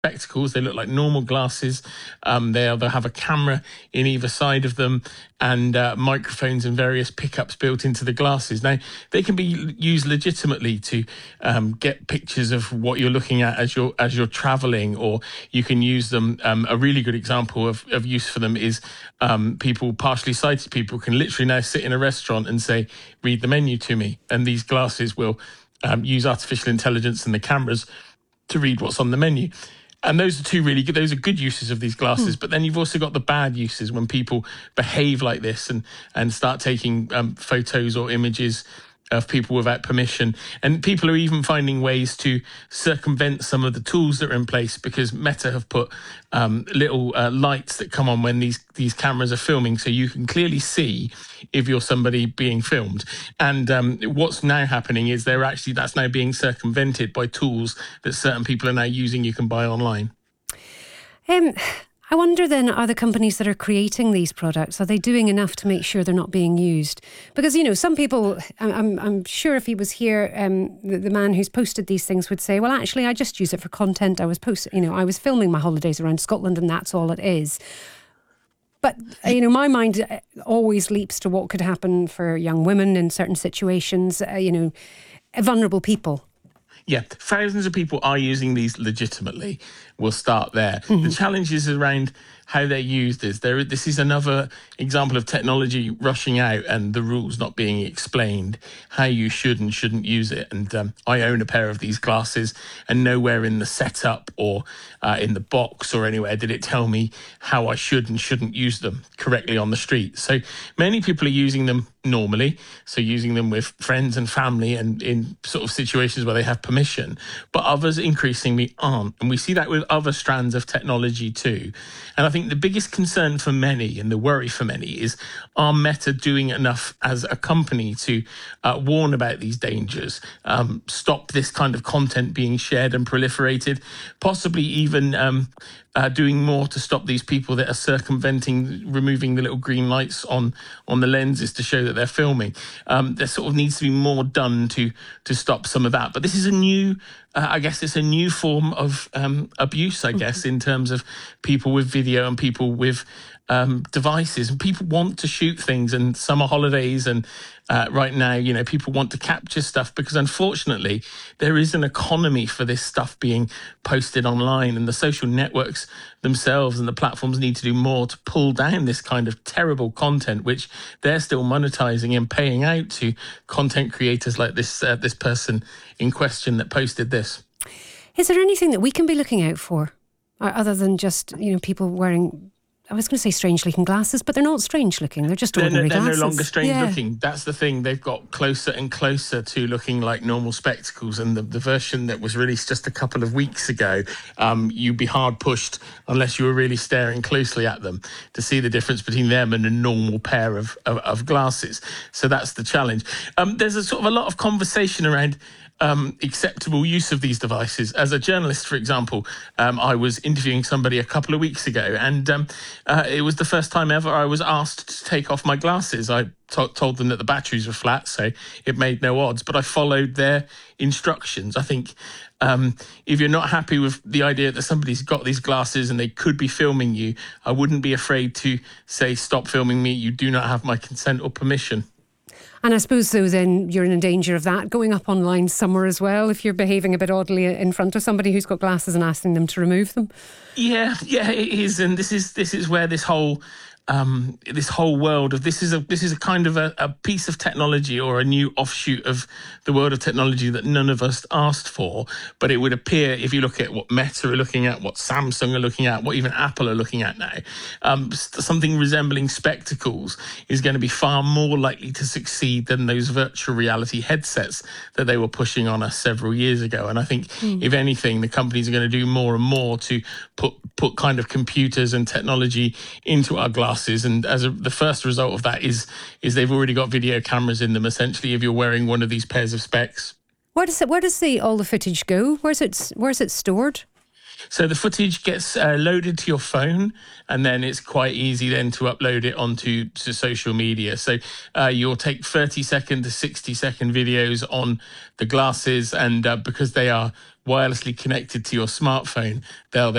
spectacles. They look like normal glasses. They'll have a camera in either side of them and microphones and various pickups built into the glasses. Now, they can be used legitimately to get pictures of what you're looking at as you're traveling, or you can use them. A really good example of use for them is partially sighted people can literally now sit in a restaurant and say, read the menu to me. And these glasses will use artificial intelligence and the cameras to read what's on the menu. And those are two really good, those are good uses of these glasses. But then you've also got the bad uses when people behave like this and start taking photos or images of people without permission. And people are even finding ways to circumvent some of the tools that are in place, because Meta have put little lights that come on when these cameras are filming, so you can clearly see if you're somebody being filmed. And what's now happening is that's now being circumvented by tools that certain people are now using, you can buy online. I wonder then, are the companies that are creating these products, are they doing enough to make sure they're not being used? Because, some people, I'm sure if he was here, the man who's posted these things would say, well, actually, I just use it for content. I was filming my holidays around Scotland and that's all it is. But, my mind always leaps to what could happen for young women in certain situations, vulnerable people. Yeah, thousands of people are using these legitimately. We'll start there. Mm-hmm. The challenge is around how they're used. This is another example of technology rushing out and the rules not being explained, how you should and shouldn't use it. And I own a pair of these glasses, and nowhere in the setup or in the box or anywhere did it tell me how I should and shouldn't use them correctly on the street. So many people are using them normally, so using them with friends and family and in sort of situations where they have permission, but others increasingly aren't. And we see that with other strands of technology too. And I think the biggest concern for many and the worry for many is, are Meta doing enough as a company to warn about these dangers, stop this kind of content being shared and proliferated, possibly even doing more to stop these people that are circumventing, removing the little green lights on the lenses to show that they're filming. There sort of needs to be more done to stop some of that. But this is a new, I guess it's a new form of abuse, I guess, in terms of people with video and people with devices. And people want to shoot things, and summer holidays and right now, people want to capture stuff, because unfortunately there is an economy for this stuff being posted online, and the social networks themselves and the platforms need to do more to pull down this kind of terrible content, which they're still monetizing and paying out to content creators like this person in question that posted this. Is there anything that we can be looking out for, other than just people wearing, I was going to say strange-looking glasses, but they're not strange-looking. They're just ordinary glasses. They're no longer strange-looking. That's the thing. They've got closer and closer to looking like normal spectacles. And the version that was released just a couple of weeks ago, you'd be hard-pushed, unless you were really staring closely at them, to see the difference between them and a normal pair of glasses. So that's the challenge. There's a lot of conversation around acceptable use of these devices. As a journalist, for example, I was interviewing somebody a couple of weeks ago, and it was the first time ever I was asked to take off my glasses. I told them that the batteries were flat, so it made no odds, but I followed their instructions. I think if you're not happy with the idea that somebody's got these glasses and they could be filming you, I wouldn't be afraid to say, stop filming me, you do not have my consent or permission. And I suppose, though, then you're in danger of that going up online somewhere as well, if you're behaving a bit oddly in front of somebody who's got glasses and asking them to remove them. Yeah, it is. And this is where this whole world of this is a kind of a piece of technology, or a new offshoot of the world of technology that none of us asked for. But it would appear, if you look at what Meta are looking at, what Samsung are looking at, what even Apple are looking at now, something resembling spectacles is going to be far more likely to succeed than those virtual reality headsets that they were pushing on us several years ago. And I think, if anything, the companies are going to do more and more to put kind of computers and technology into our glasses. And the first result of that is they've already got video cameras in them, essentially, if you're wearing one of these pairs of specs. Where does all the footage go? Where's it stored? So the footage gets loaded to your phone, and then it's quite easy then to upload it onto social media. So you'll take 30-second to 60-second videos on the glasses, and because they are wirelessly connected to your smartphone, they'll